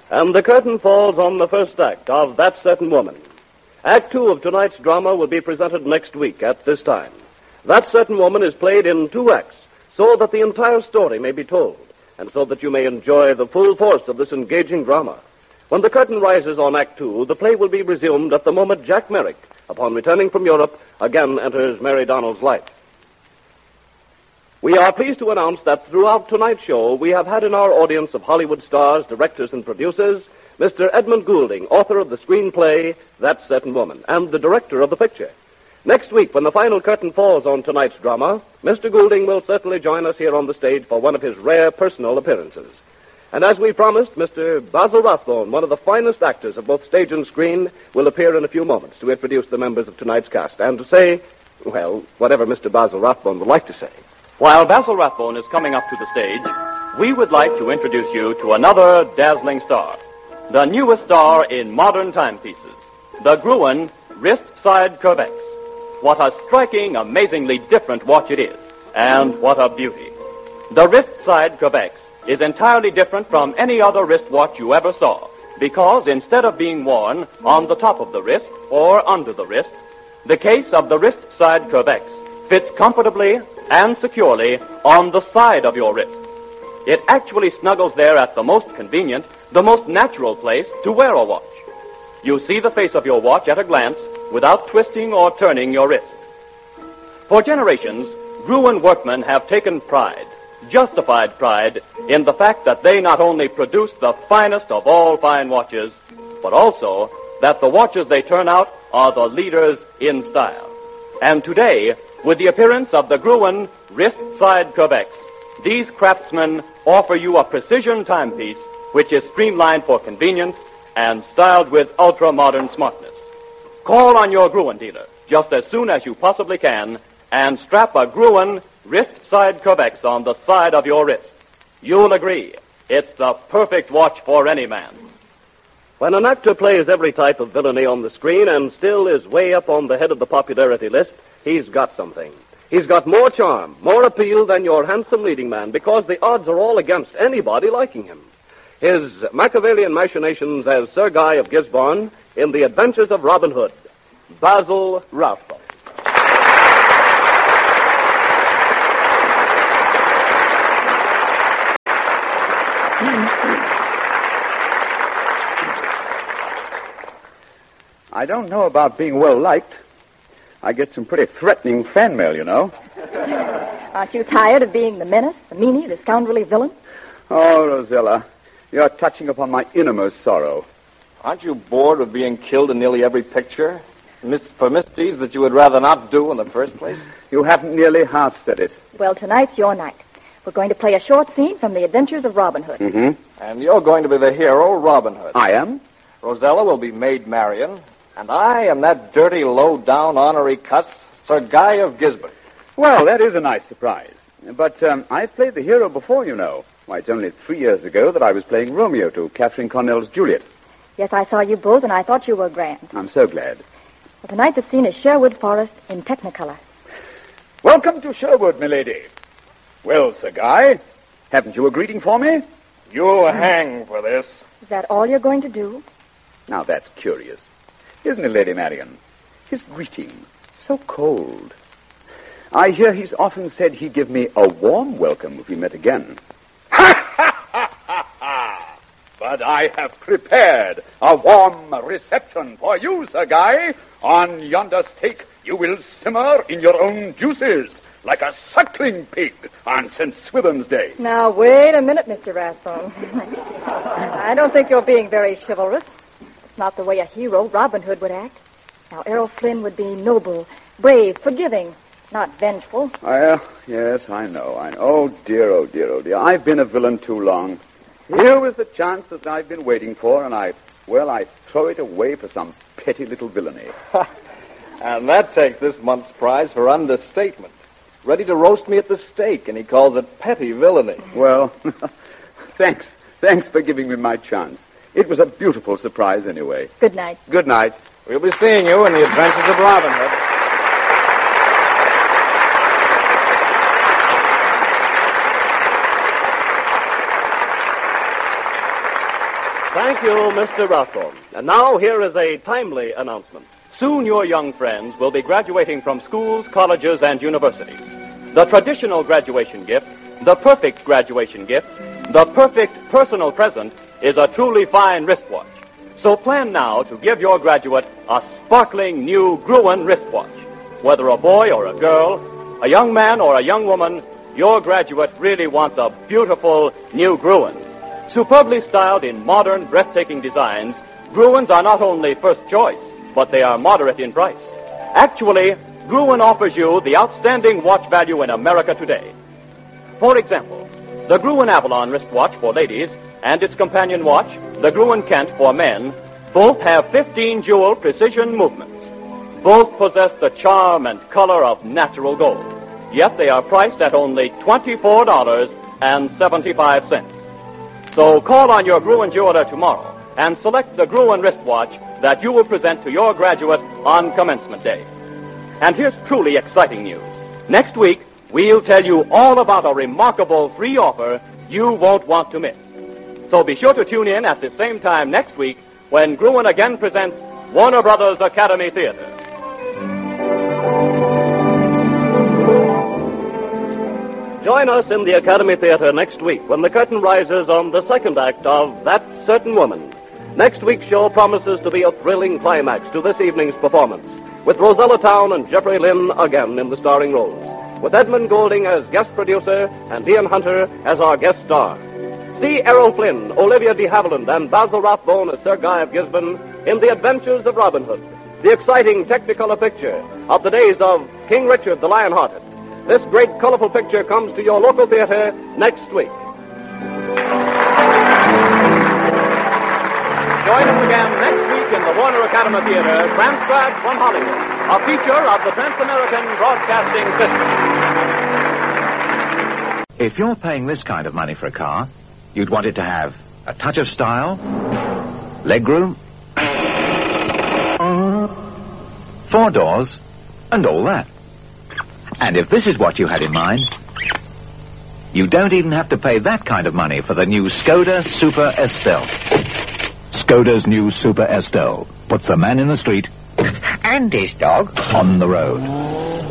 And the curtain falls on the first act of That Certain Woman. Act 2 of tonight's drama will be presented next week at this time. That Certain Woman is played in 2 acts so that the entire story may be told and so that you may enjoy the full force of this engaging drama. When the curtain rises on Act 2, the play will be resumed at the moment Jack Merrick, upon returning from Europe, again enters Mary Donald's life. We are pleased to announce that throughout tonight's show, we have had in our audience of Hollywood stars, directors, and producers, Mr. Edmund Goulding, author of the screenplay, That Certain Woman, and the director of the picture. Next week, when the final curtain falls on tonight's drama, Mr. Goulding will certainly join us here on the stage for one of his rare personal appearances. And as we promised, Mr. Basil Rathbone, one of the finest actors of both stage and screen, will appear in a few moments to introduce the members of tonight's cast and to say, well, whatever Mr. Basil Rathbone would like to say. While Basil Rathbone is coming up to the stage, we would like to introduce you to another dazzling star, the newest star in modern timepieces, the Gruen Wrist-Side Curvex. What a striking, amazingly different watch it is, and what a beauty. The Wrist-Side Curvex is entirely different from any other wristwatch you ever saw, because instead of being worn on the top of the wrist or under the wrist, the case of the Wrist-Side Curvex fits comfortably and securely on the side of your wrist. It actually snuggles there at the most convenient, the most natural place to wear a watch. You see the face of your watch at a glance without twisting or turning your wrist. For generations, Gruen workmen have taken pride, justified pride, in the fact that they not only produce the finest of all fine watches, but also that the watches they turn out are the leaders in style. And today, with the appearance of the Gruen Wrist-Side Curvex, these craftsmen offer you a precision timepiece which is streamlined for convenience and styled with ultra-modern smartness. Call on your Gruen dealer just as soon as you possibly can and strap a Gruen Wrist-Side Curvex on the side of your wrist. You'll agree, it's the perfect watch for any man. When an actor plays every type of villainy on the screen and still is way up on the head of the popularity list, he's got something. He's got more charm, more appeal than your handsome leading man, because the odds are all against anybody liking him. His Machiavellian machinations as Sir Guy of Gisborne in The Adventures of Robin Hood, Basil Rathbone. I don't know about being well-liked. I get some pretty threatening fan mail, you know. Aren't you tired of being the menace, the meanie, the scoundrelly villain? Oh, Rosella, you're touching upon my innermost sorrow. Aren't you bored of being killed in nearly every picture? For misdeeds that you would rather not do in the first place? You haven't nearly half said it. Well, tonight's your night. We're going to play a short scene from The Adventures of Robin Hood. Mm-hmm. And you're going to be the hero, Robin Hood. I am? Rosella will be Maid Marian, and I am that dirty, low-down, ornery cuss, Sir Guy of Gisborne. Well, that is a nice surprise. But I've played the hero before, you know. Why, it's only 3 years ago that I was playing Romeo to Catherine Cornell's Juliet. Yes, I saw you both, and I thought you were grand. I'm so glad. Well, tonight the scene is Sherwood Forest in Technicolor. Welcome to Sherwood, milady. Well, Sir Guy, haven't you a greeting for me? You'll hang for this. Is that all you're going to do? Now, that's curious. Isn't it, Lady Marian? His greeting, so cold. I hear he's often said he'd give me a warm welcome if we met again. But I have prepared a warm reception for you, Sir Guy. On yonder stake, you will simmer in your own juices, like a suckling pig on St. Swithin's Day. Now, wait a minute, Mr. Rathbone. I don't think you're being very chivalrous. It's not the way a hero, Robin Hood, would act. Now, Errol Flynn would be noble, brave, forgiving, not vengeful. Yes, I know. Oh, dear, oh, dear, oh, dear. I've been a villain too long. Here was the chance that I've been waiting for, and I throw it away for some petty little villainy. And that takes this month's prize for understatement. Ready to roast me at the stake, and he calls it petty villainy. Well, thanks. Thanks for giving me my chance. It was a beautiful surprise anyway. Good night. Good night. We'll be seeing you in The Adventures of Robin Hood. Thank you, Mr. Rathbone. And now here is a timely announcement. Soon your young friends will be graduating from schools, colleges, and universities. The traditional graduation gift, the perfect graduation gift, the perfect personal present is a truly fine wristwatch. So plan now to give your graduate a sparkling new Gruen wristwatch. Whether a boy or a girl, a young man or a young woman, your graduate really wants a beautiful new Gruen. Superbly styled in modern, breathtaking designs, Gruens are not only first choice, but they are moderate in price. Actually, Gruen offers you the outstanding watch value in America today. For example, the Gruen Avalon wristwatch for ladies and its companion watch, the Gruen Kent for men, both have 15-jewel precision movements. Both possess the charm and color of natural gold. Yet they are priced at only $24.75. So call on your Gruen jeweler tomorrow and select the Gruen wristwatch that you will present to your graduate on commencement day. And here's truly exciting news. Next week, we'll tell you all about a remarkable free offer you won't want to miss. So be sure to tune in at the same time next week when Gruen again presents Warner Brothers Academy Theater. Join us in the Academy Theater next week when the curtain rises on the second act of That Certain Woman. Next week's show promises to be a thrilling climax to this evening's performance, with Rosella Town and Jeffrey Lynn again in the starring roles, with Edmund Goulding as guest producer and Ian Hunter as our guest star. See Errol Flynn, Olivia de Havilland, and Basil Rathbone as Sir Guy of Gisborne in The Adventures of Robin Hood, the exciting Technicolor picture of the days of King Richard the Lionhearted. This great colorful picture comes to your local theater next week. Join us again next week in the Warner Academy Theater, transcribed from Hollywood, a feature of the Trans-American Broadcasting System. If you're paying this kind of money for a car, you'd want it to have a touch of style, legroom, 4 doors, and all that. And if this is what you had in mind, you don't even have to pay that kind of money for the new Skoda Super Estelle. Skoda's new Super Estelle puts the man in the street and his dog on the road.